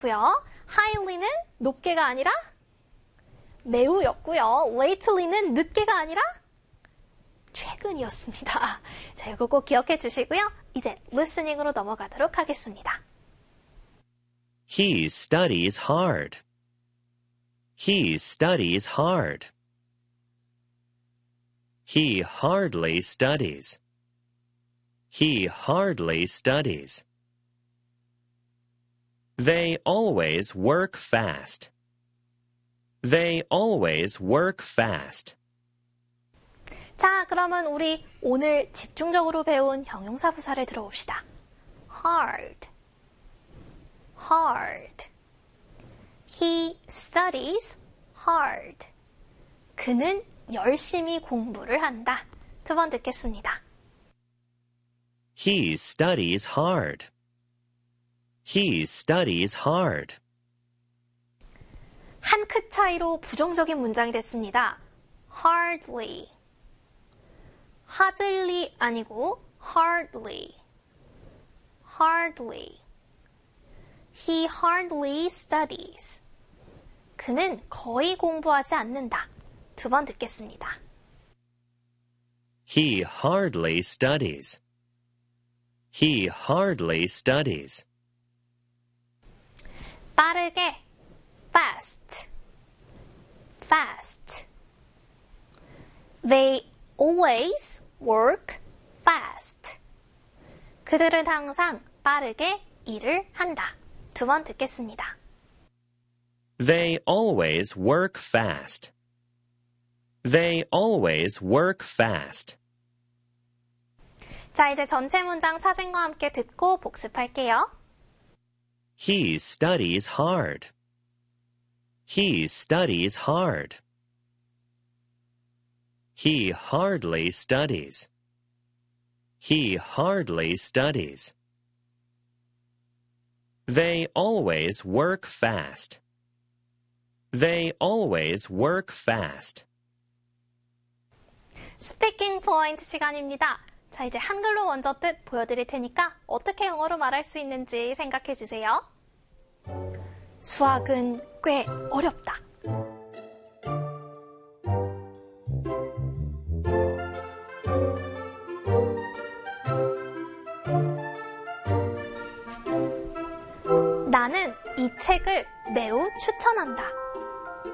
highly는 높게가 아니라 매우였고요. lately는 늦게가 아니라 최근이었습니다. 자, 이거 꼭 기억해 주시고요. 이제 listening으로 넘어가도록 하겠습니다. He studies hard. He studies hard. He hardly studies. He hardly studies. They always work fast. They always work fast. 자, 그러면 우리 오늘 집중적으로 배운 형용사부사를 들어봅시다. hard, hard. He studies hard. 그는 열심히 공부를 한다. 두 번 듣겠습니다. He studies hard. He studies hard. 한 끗 차이로 부정적인 문장이 됐습니다. hardly. hardly 아니고 hardly. hardly. He hardly studies. 그는 거의 공부하지 않는다. 두 번 듣겠습니다. He hardly studies. He hardly studies. 빠르게 fast. fast. They always work fast. 그들은 항상 빠르게 일을 한다. 두 번 듣겠습니다. They always work fast. They always work fast. 자, 이제 전체 문장 사진과 함께 듣고 복습할게요. He studies hard. He studies hard. He hardly studies. He hardly studies. They always work fast. They always work fast. 스피킹 포인트 시간입니다. 자, 이제 한글로 먼저 뜻 보여드릴 테니까 어떻게 영어로 말할 수 있는지 생각해 주세요. 수학은 꽤 어렵다. 나는 이 책을 매우 추천한다.